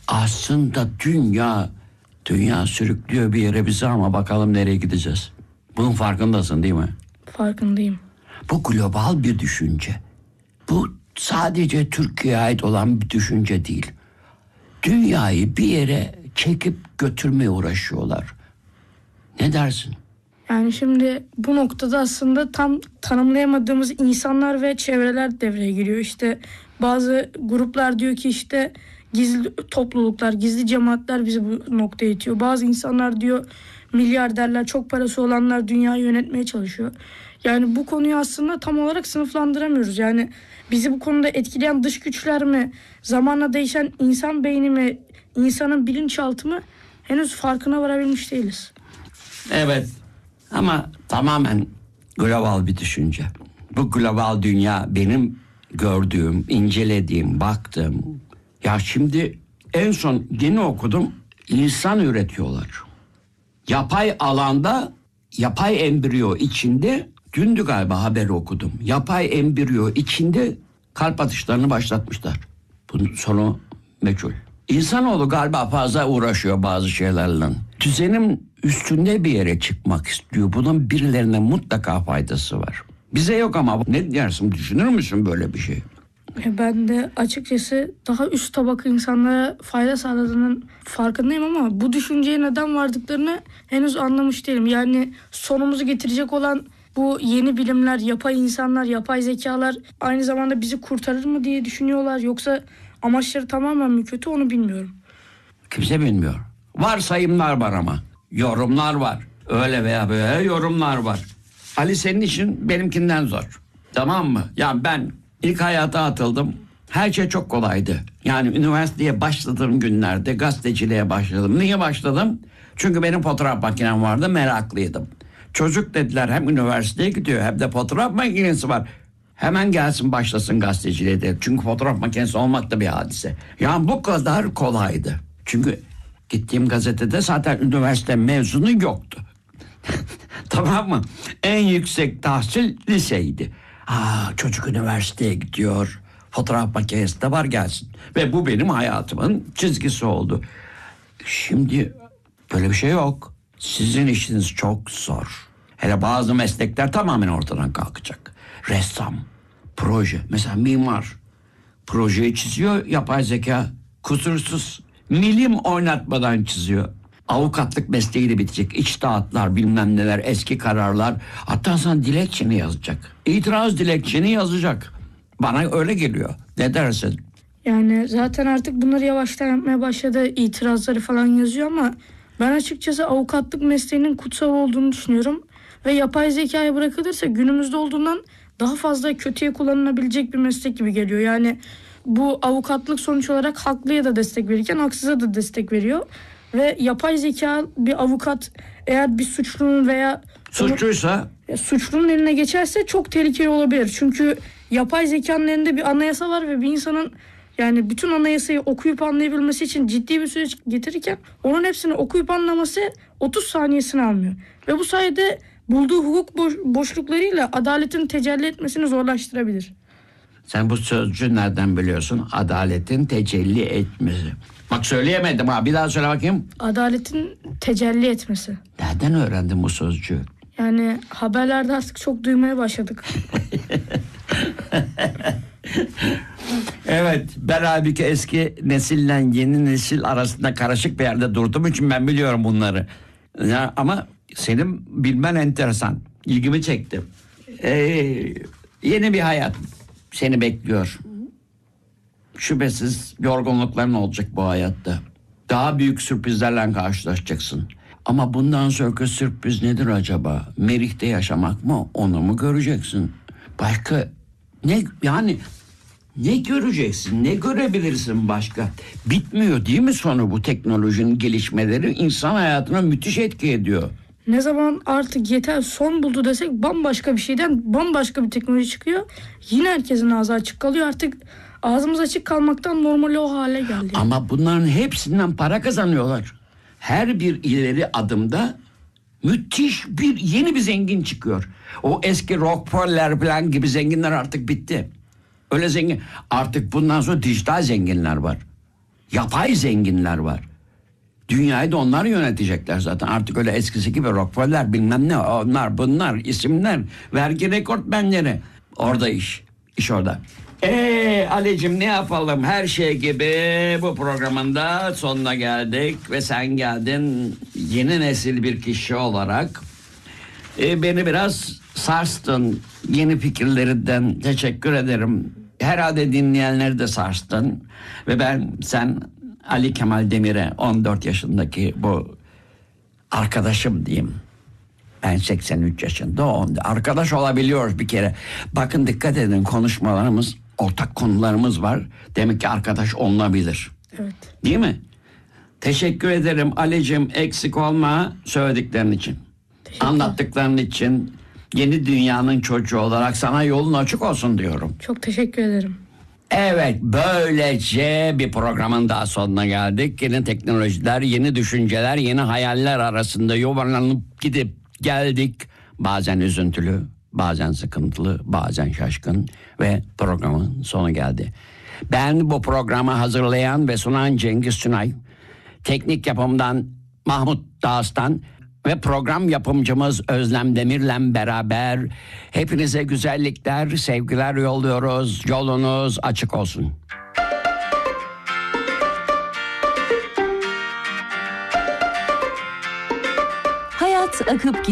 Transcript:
Aslında dünya sürüklüyor bir yere bizi ama bakalım nereye gideceğiz. Bunun farkındasın değil mi? Farkındayım. Bu global bir düşünce. Bu sadece Türkiye'ye ait olan bir düşünce değil. Dünyayı bir yere çekip götürmeye uğraşıyorlar. Ne dersin? Yani şimdi bu noktada aslında tam tanımlayamadığımız insanlar ve çevreler devreye giriyor. İşte bazı gruplar diyor ki işte gizli topluluklar, gizli cemaatler bizi bu noktaya itiyor. Bazı insanlar diyor milyarderler, çok parası olanlar dünyayı yönetmeye çalışıyor. Yani bu konuyu aslında tam olarak sınıflandıramıyoruz. Yani bizi bu konuda etkileyen dış güçler mi, zamanla değişen insan beyni mi, insanın bilinçaltı mı henüz farkına varabilmiş değiliz. Evet ama tamamen global bir düşünce. Bu global dünya benim gördüğüm, incelediğim, baktığım. Ya şimdi en son yeni okudum, insan üretiyorlar. Yapay alanda, yapay embriyo içinde, dündü galiba haberi okudum. Yapay embriyo içinde kalp atışlarını başlatmışlar. Bunun sonu meçhul. İnsanoğlu galiba fazla uğraşıyor bazı şeylerle. Düzenin üstünde bir yere çıkmak istiyor. Bunun birilerine mutlaka faydası var. Bize yok ama ne dersin, düşünür müsün böyle bir şey? Ben de açıkçası daha üst tabaka insanlara fayda sağladığının farkındayım ama bu düşünceye neden vardıklarını henüz anlamış değilim. Yani sonumuzu getirecek olan bu yeni bilimler, yapay insanlar, yapay zekalar aynı zamanda bizi kurtarır mı diye düşünüyorlar. Yoksa amaçları tamamen mi kötü, onu bilmiyorum. Kimse bilmiyor. Varsayımlar var ama. Yorumlar var. Öyle veya böyle yorumlar var. Ali senin için benimkinden zor. Tamam mı? Ya ben ilk hayata atıldım. Her şey çok kolaydı. Yani üniversiteye başladığım günlerde gazeteciliğe başladım. Niye başladım? Çünkü benim fotoğraf makinem vardı, meraklıydım. Çocuk dediler hem üniversiteye gidiyor hem de fotoğraf makinesi var. Hemen gelsin başlasın gazeteciliğe de. Çünkü fotoğraf makinesi olmak da bir hadise. Yani bu kadar kolaydı. Çünkü gittiğim gazetede zaten üniversite mezunu yoktu. Tamam mı? En yüksek tahsil liseydi. Çocuk üniversiteye gidiyor. Fotoğraf makinesi de var, gelsin. Ve bu benim hayatımın çizgisi oldu. Şimdi böyle bir şey yok. Sizin işiniz çok zor. Hele bazı meslekler tamamen ortadan kalkacak. Ressam, proje, mesela mimar. Projeyi çiziyor, yapay zeka kusursuz. Milim oynatmadan çiziyor. Avukatlık mesleği de bitecek. İçtihatlar, bilmem neler, eski kararlar. Hatta sana dilekçeni yazacak. İtiraz dilekçeni yazacak. Bana öyle geliyor. Ne dersin? Yani zaten artık bunları yavaştan yapmaya başladı. İtirazları falan yazıyor ama ben açıkçası avukatlık mesleğinin kutsal olduğunu düşünüyorum. Ve yapay zekaya bırakılırsa günümüzde olduğundan daha fazla kötüye kullanılabilecek bir meslek gibi geliyor. Yani bu avukatlık sonuç olarak haklıya da destek verirken haksıza da destek veriyor. Ve yapay zeka bir avukat eğer bir suçlunun veya suçlunun eline geçerse çok tehlikeli olabilir. Çünkü yapay zekanın elinde bir anayasa var ve bir insanın yani bütün anayasayı okuyup anlayabilmesi için ciddi bir süreç getirirken onun hepsini okuyup anlaması 30 saniyesini almıyor. Ve bu sayede bulduğu hukuk boşluklarıyla adaletin tecelli etmesini zorlaştırabilir. Sen bu sözcüğü nereden biliyorsun? Adaletin tecelli etmesi. Bak söyleyemedim ha, bir daha söyle bakayım. Adaletin tecelli etmesi. Nereden öğrendin bu sözcüğü? Yani haberlerde artık çok duymaya başladık. Evet, ben halbuki eski nesille yeni nesil arasında karışık bir yerde durduğum için ben biliyorum bunları. Ya, ama senin bilmen enteresan. İlgimi çekti. Yeni bir hayat seni bekliyor. Şüphesiz yorgunlukların olacak bu hayatta. Daha büyük sürprizlerle karşılaşacaksın. Ama bundan sonraki sürpriz nedir acaba? Merih'te yaşamak mı? Onu mu göreceksin? Başka ne, yani ne göreceksin? Ne görebilirsin başka? Bitmiyor değil mi sonu bu teknolojinin gelişmeleri? İnsan hayatına müthiş etki ediyor. Ne zaman artık yeter son buldu desek bambaşka bir şeyden bambaşka bir teknoloji çıkıyor. Yine herkesin ağzı açık kalıyor. Artık ağzımız açık kalmaktan normali o hale geldi. Ama bunların hepsinden para kazanıyorlar. Her bir ileri adımda müthiş yeni bir zengin çıkıyor. O eski Rockefeller falan gibi zenginler artık bitti. Öyle zengin. Artık bundan sonra dijital zenginler var. Yapay zenginler var. Dünyayı da onlar yönetecekler zaten. Artık öyle eskisi gibi Rockefeller bilmem ne onlar bunlar isimler. Vergi rekortmenleri. Orada iş. İş orada. Ali'cim ne yapalım? Her şey gibi bu programında sonuna geldik. Ve sen geldin yeni nesil bir kişi olarak. Beni biraz sarstın. Yeni fikirlerinden teşekkür ederim. Herhalde dinleyenleri de sarstın. Ve sen Ali Kemal Demir'e 14 yaşındaki bu arkadaşım diyeyim. Ben 83 yaşında arkadaş olabiliyoruz bir kere. Bakın dikkat edin konuşmalarımız, ortak konularımız var. Demek ki arkadaş olunabilir. Evet. Değil mi? Teşekkür ederim Ali'cim, eksik olma söylediklerin için. Anlattıkların için. Yeni dünyanın çocuğu olarak sana yolun açık olsun diyorum. Çok teşekkür ederim. Evet, böylece bir programın daha sonuna geldik. Yeni teknolojiler, yeni düşünceler, yeni hayaller arasında yuvarlanıp gidip geldik. Bazen üzüntülü, bazen sıkıntılı, bazen şaşkın ve programın sonu geldi. Ben bu programı hazırlayan ve sunan Cengiz Sunay, teknik yapımdan Mahmut Dağıstan ve program yapımcımız Özlem Demir'le beraber hepinize güzellikler, sevgiler yolluyoruz. Yolunuz açık olsun. Hayat akıp